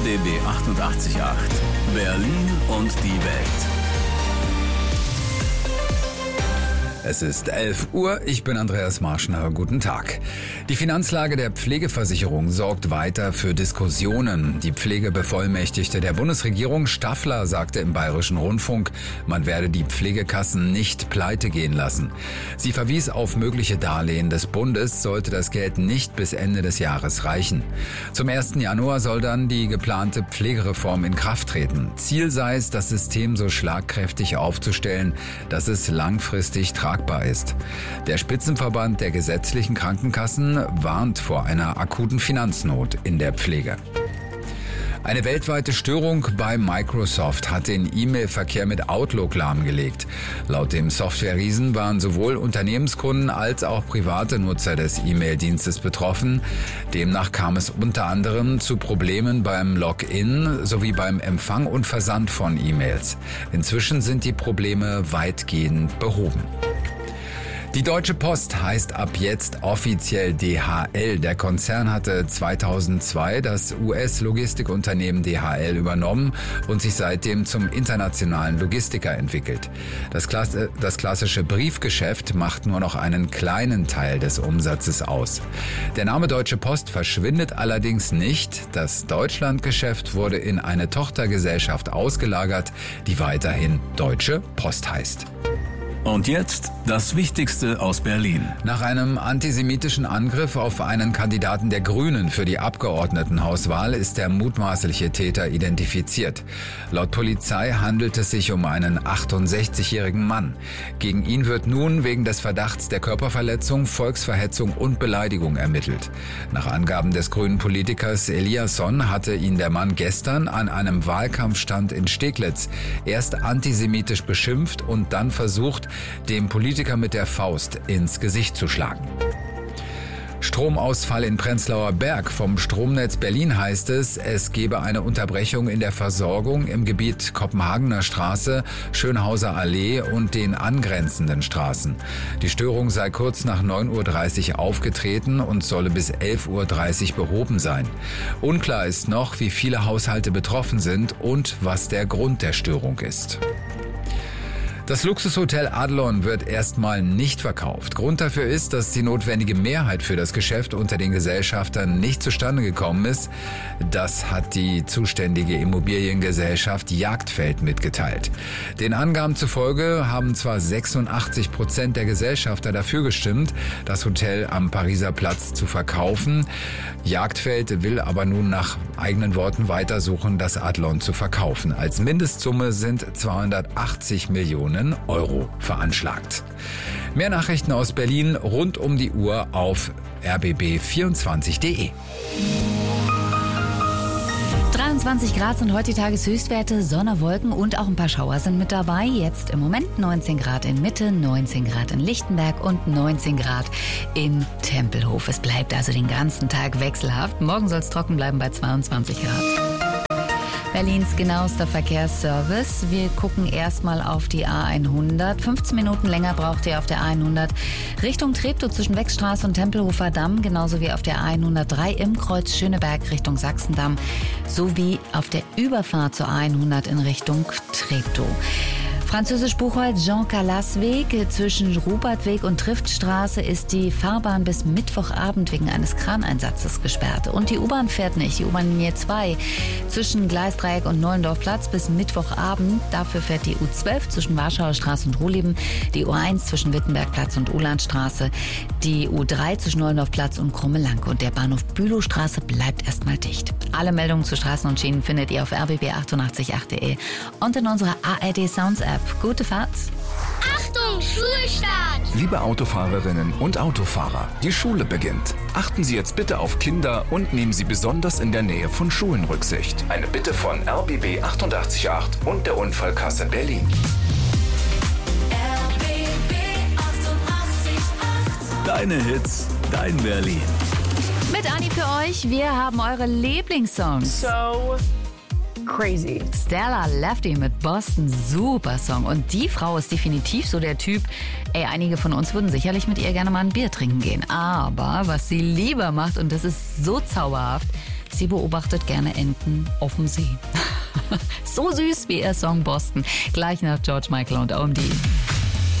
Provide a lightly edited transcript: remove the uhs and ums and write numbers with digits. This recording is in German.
RBB 88.8 Berlin und die Welt. Es ist 11 Uhr, ich bin Andreas Marschner, guten Tag. Die Finanzlage der Pflegeversicherung sorgt weiter für Diskussionen. Die Pflegebevollmächtigte der Bundesregierung Staffler sagte im Bayerischen Rundfunk, man werde die Pflegekassen nicht pleite gehen lassen. Sie verwies auf mögliche Darlehen des Bundes, sollte das Geld nicht bis Ende des Jahres reichen. Zum 1. Januar soll dann die geplante Pflegereform in Kraft treten. Ziel sei es, das System so schlagkräftig aufzustellen, dass es langfristig tragbar ist. Der Spitzenverband der gesetzlichen Krankenkassen warnt vor einer akuten Finanznot in der Pflege. Eine weltweite Störung bei Microsoft hat den E-Mail-Verkehr mit Outlook lahmgelegt. Laut dem Software-Riesen waren sowohl Unternehmenskunden als auch private Nutzer des E-Mail-Dienstes betroffen. Demnach kam es unter anderem zu Problemen beim Login sowie beim Empfang und Versand von E-Mails. Inzwischen sind die Probleme weitgehend behoben. Die Deutsche Post heißt ab jetzt offiziell DHL. Der Konzern hatte 2002 das US-Logistikunternehmen DHL übernommen und sich seitdem zum internationalen Logistiker entwickelt. Das klassische Briefgeschäft macht nur noch einen kleinen Teil des Umsatzes aus. Der Name Deutsche Post verschwindet allerdings nicht. Das Deutschlandgeschäft wurde in eine Tochtergesellschaft ausgelagert, die weiterhin Deutsche Post heißt. Und jetzt das Wichtigste aus Berlin. Nach einem antisemitischen Angriff auf einen Kandidaten der Grünen für die Abgeordnetenhauswahl ist der mutmaßliche Täter identifiziert. Laut Polizei handelt es sich um einen 68-jährigen Mann. Gegen ihn wird nun wegen des Verdachts der Körperverletzung, Volksverhetzung und Beleidigung ermittelt. Nach Angaben des grünen Politikers Eliasson hatte ihn der Mann gestern an einem Wahlkampfstand in Steglitz erst antisemitisch beschimpft und dann versucht, dem Politiker mit der Faust ins Gesicht zu schlagen. Stromausfall in Prenzlauer Berg. Vom Stromnetz Berlin heißt es, es gebe eine Unterbrechung in der Versorgung im Gebiet Kopenhagener Straße, Schönhauser Allee und den angrenzenden Straßen. Die Störung sei kurz nach 9.30 Uhr aufgetreten und solle bis 11.30 Uhr behoben sein. Unklar ist noch, wie viele Haushalte betroffen sind und was der Grund der Störung ist. Das Luxushotel Adlon wird erstmal nicht verkauft. Grund dafür ist, dass die notwendige Mehrheit für das Geschäft unter den Gesellschaftern nicht zustande gekommen ist. Das hat die zuständige Immobiliengesellschaft Jagdfeld mitgeteilt. Den Angaben zufolge haben zwar 86% der Gesellschafter dafür gestimmt, das Hotel am Pariser Platz zu verkaufen. Jagdfeld will aber nun nach eigenen Worten weitersuchen, das Adlon zu verkaufen. Als Mindestsumme sind 280 Millionen Euro veranschlagt. Mehr Nachrichten aus Berlin rund um die Uhr auf rbb24.de. 23 Grad sind heute die Tageshöchstwerte, Sonne, Wolken und auch ein paar Schauer sind mit dabei. Jetzt im Moment 19 Grad in Mitte, 19 Grad in Lichtenberg und 19 Grad in Tempelhof. Es bleibt also den ganzen Tag wechselhaft. Morgen soll es trocken bleiben bei 22 Grad. Berlins genauester Verkehrsservice. Wir gucken erstmal auf die A100. 15 Minuten länger braucht ihr auf der A100 Richtung Treptow zwischen Wechstraße und Tempelhofer Damm, genauso wie auf der A103 im Kreuz Schöneberg Richtung Sachsendamm, sowie auf der Überfahrt zur A100 in Richtung Treptow. Französisch-Buchholz Jean-Calas-Weg zwischen Rupertweg und Triftstraße ist die Fahrbahn bis Mittwochabend wegen eines Kraneinsatzes gesperrt. Und die U-Bahn fährt nicht, die U-Bahn-Linie 2 zwischen Gleisdreieck und Nollendorfplatz bis Mittwochabend. Dafür fährt die U12 zwischen Warschauer Straße und Ruhleben, die U1 zwischen Wittenbergplatz und Ulandstraße, die U3 zwischen Nollendorfplatz und Krummelanke und der Bahnhof Bülowstraße bleibt erstmal dicht. Alle Meldungen zu Straßen und Schienen findet ihr auf rbb888.de und in unserer ARD Sounds App. Gute Fahrt! Achtung, Schulstart! Liebe Autofahrerinnen und Autofahrer, die Schule beginnt. Achten Sie jetzt bitte auf Kinder und nehmen Sie besonders in der Nähe von Schulen Rücksicht. Eine Bitte von RBB 88.8 und der Unfallkasse Berlin. RBB 88.8. Deine Hits, dein Berlin. Mit Anni für euch, wir haben eure Lieblingssongs. So crazy. Stella Lefty mit Boston, super Song. Und die Frau ist definitiv so der Typ, einige von uns würden sicherlich mit ihr gerne mal ein Bier trinken gehen. Aber was sie lieber macht, und das ist so zauberhaft, Sie beobachtet gerne Enten auf dem See. So süß wie ihr Song Boston. Gleich nach George Michael und OMD.